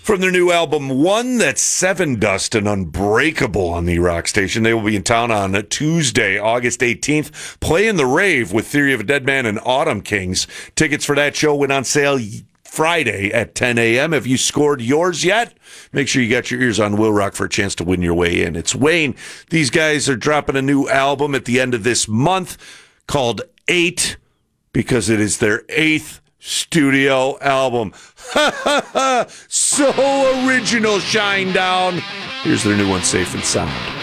From their new album, One, that's Seven Dust and Unbreakable on the Rock Station. They will be in town on Tuesday, August 18th, playing the Rave with Theory of a Deadman and Autumn Kings. Tickets for that show went on sale Friday at 10 a.m. Have you scored yours yet? Make sure you got your ears on Will Rock for a chance to win your way in. It's Wayne. These guys are dropping a new album at the end of this month called 8 because it is their 8th studio album. So original, Shinedown. Here's their new one, Safe and Sound.